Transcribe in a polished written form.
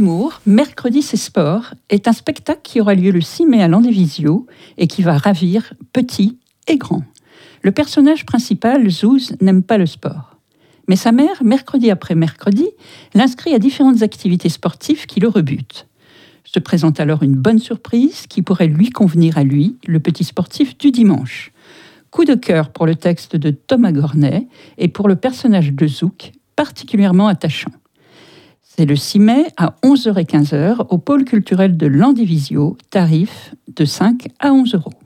d'humour, Mercredi c'est sport, est un spectacle qui aura lieu le 6 mai à Landévisio et qui va ravir petits et grands. Le personnage principal, Zouz, n'aime pas le sport. Mais sa mère, mercredi après mercredi, l'inscrit à différentes activités sportives qui le rebutent. Se présente alors une bonne surprise qui pourrait lui convenir à lui, le petit sportif du dimanche. Coup de cœur pour le texte de Thomas Gornet et pour le personnage de Zouk, particulièrement attachant. C'est le 6 mai à 11h et 15h au pôle culturel de Landévisio, tarif de 5 à 11 euros.